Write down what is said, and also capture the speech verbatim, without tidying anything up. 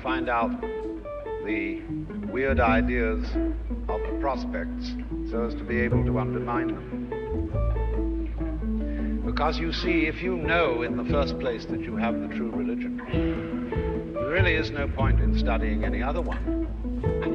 find out the weird ideas of the prospects so as to be able to undermine them. Because you see, if you know in the first place that you have the true religion, there really is no point in studying any other one. And